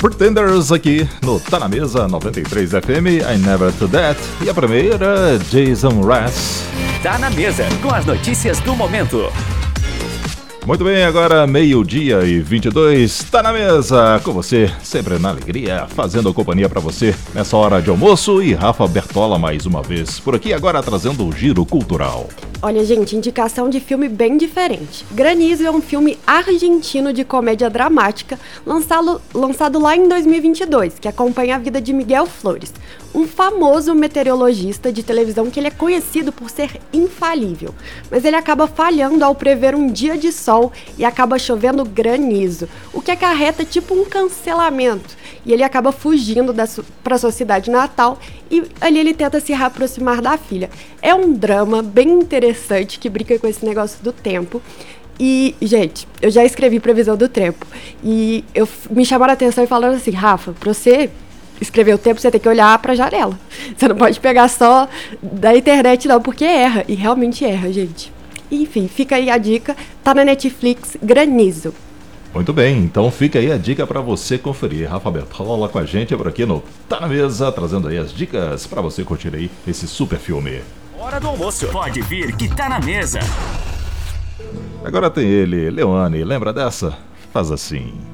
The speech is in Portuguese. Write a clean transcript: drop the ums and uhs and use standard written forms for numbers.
Pretenders aqui no Tá Na Mesa 93 FM, I Never Do That. E a primeira, Jason Mraz. Tá Na Mesa, com as notícias do momento. Muito bem, agora 12:22, tá na mesa com você, sempre na alegria, fazendo companhia pra você nessa hora de almoço e Rafa Bertola mais uma vez por aqui, agora trazendo o giro cultural. Olha, gente, indicação de filme bem diferente. Granizo é um filme argentino de comédia dramática, lançado lá em 2022, que acompanha a vida de Miguel Flores, um famoso meteorologista de televisão que ele é conhecido por ser infalível. Mas ele acaba falhando ao prever um dia de sol e acaba chovendo granizo, o que acarreta tipo um cancelamento. E ele acaba fugindo para sua cidade natal e ali ele tenta se reaproximar da filha. É um drama bem interessante que brinca com esse negócio do tempo. E, gente, eu já escrevi previsão do tempo e me chamaram a atenção e falaram assim: Rafa, pra você escrever o tempo, você tem que olhar pra janela. Você não pode pegar só da internet não, porque erra. E realmente erra, gente. Enfim, fica aí a dica. Tá na Netflix, Granizo. Muito bem, então fica aí a dica pra você conferir. Rafa Bertola com a gente por aqui no Tá Na Mesa, trazendo aí as dicas pra você curtir aí esse super filme. Hora do almoço. Pode vir que tá na mesa. Agora tem ele, Leone, lembra dessa? Faz assim.